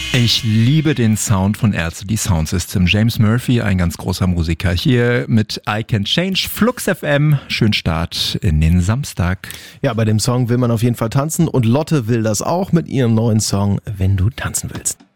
Ich liebe den Sound von RCD Sound System. James Murphy, ein ganz großer Musiker. Hier mit I Can Change, Flux FM. Schönen Start in den Samstag. Ja, bei dem Song will man auf jeden Fall tanzen und Lotte will das auch mit ihrem neuen Song Wenn du tanzen willst.